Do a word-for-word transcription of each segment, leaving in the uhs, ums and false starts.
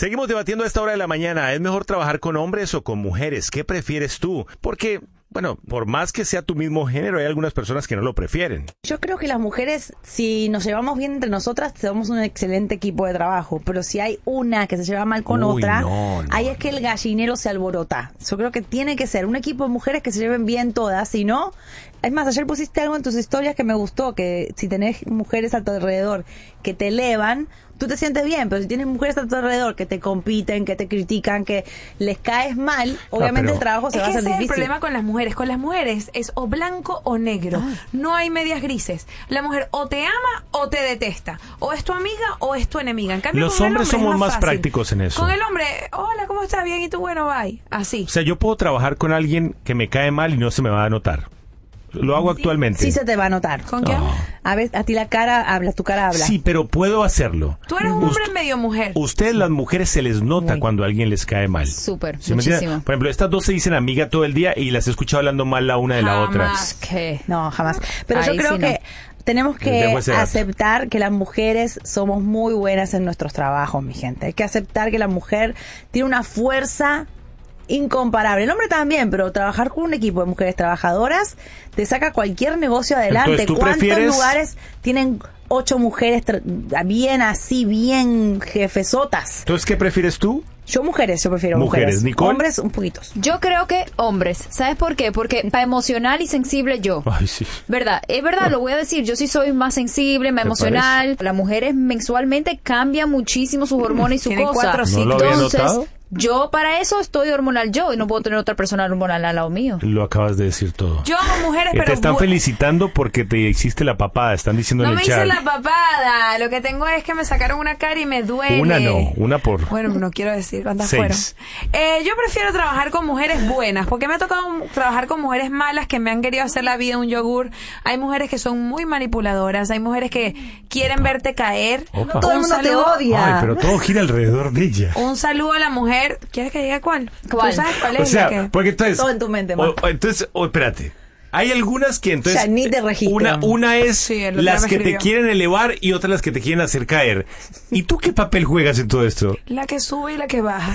Seguimos debatiendo a esta hora de la mañana. ¿Es mejor trabajar con hombres o con mujeres? ¿Qué prefieres tú? Porque, bueno, por más que sea tu mismo género, hay algunas personas que no lo prefieren. Yo creo que las mujeres, si nos llevamos bien entre nosotras, somos un excelente equipo de trabajo. Pero si hay una que se lleva mal con Uy, otra, no, no, ahí es que el gallinero se alborota. Yo creo que tiene que ser un equipo de mujeres que se lleven bien todas. Si no, es más, ayer pusiste algo en tus historias que me gustó, que si tenés mujeres a tu alrededor que te elevan, tú te sientes bien, pero si tienes mujeres a tu alrededor que te compiten, que te critican, que les caes mal, obviamente pero- el trabajo se Es va a que hacer ese es el difícil. problema con las mujeres. Con las mujeres es o blanco o negro. Ah. No hay medias grises. La mujer o te ama o te detesta. O es tu amiga o es tu enemiga. En cambio, Los con el hombres hombre es somos más fácil. prácticos en eso. Con el hombre, hola, ¿cómo estás? Bien, ¿y tú? Bueno, bye. Así. O sea, yo puedo trabajar con alguien que me cae mal y no se me va a notar. Lo hago actualmente. Sí se te va a notar. ¿Con quién? No. A ver, a ti la cara habla, tu cara habla. Sí, pero puedo hacerlo. Tú eres un hombre Ust- medio mujer. Ustedes, las mujeres, se les nota Muy. cuando a alguien les cae mal. Súper, ¿Sí me entienden? muchísimo. Por ejemplo, estas dos se dicen amiga todo el día y las he escuchado hablando mal la una de la otra. Jamás. ¿Qué? No, jamás. Pero yo Ahí creo sí no. que tenemos Les que dejo ese dato. aceptar que las mujeres somos muy buenas en nuestros trabajos, mi gente. Hay que aceptar que la mujer tiene una fuerza incomparable. El hombre también, pero trabajar con un equipo de mujeres trabajadoras te saca cualquier negocio adelante. Entonces, ¿tú ¿Cuántos prefieres- lugares tienen ocho mujeres tra- bien así, bien jefesotas? Entonces, ¿qué prefieres tú? Yo mujeres, yo prefiero Mujeres. mujeres. ¿Nicole? Hombres, un poquitos. Yo creo que hombres. ¿Sabes por qué? Porque para emocional y sensible yo. Ay, sí. ¿Verdad? Es verdad, lo voy a decir. Yo sí soy más sensible, más ¿Te emocional. Las mujeres mensualmente cambian muchísimo sus hormonas y su Tienen cosa. cuatro ¿No lo había Entonces, notado? yo para eso estoy hormonal yo y no puedo tener otra persona hormonal al lado mío. Lo acabas de decir todo. Yo amo mujeres, Que pero... te están bu- felicitando porque te hiciste la papada. Están diciendo No en me el chat. hice la papada. Lo que tengo es que me sacaron una cara y me duele. Una no, una por... Bueno, no quiero decir cuántas Seis. fueron. Eh, yo prefiero trabajar con mujeres buenas, porque me ha tocado trabajar con mujeres malas que me han querido hacer la vida un yogur. Hay mujeres que son muy manipuladoras, hay mujeres que quieren verte caer. Opa. Todo el Un mundo te saludo- odia. Ay, pero todo gira alrededor de ella. Un saludo a la mujer. ¿Quieres que diga cuál? ¿Cuál? ¿Tú sabes cuál es O sea, la que... porque entonces... Todo en tu mente, o- ma. o entonces, o, espérate. Hay algunas que entonces... Ya, ni te registran. Una, una es Sí, el otro las me que te escribió. quieren elevar y otras las que te quieren hacer caer. ¿Y tú qué papel juegas en todo esto? La que sube y la que baja.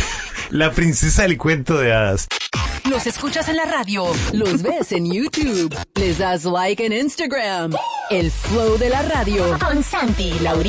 La princesa del cuento de hadas. Los escuchas en la radio, los ves en YouTube, les das like en Instagram. El flow de la radio. Con Santi y Laurita.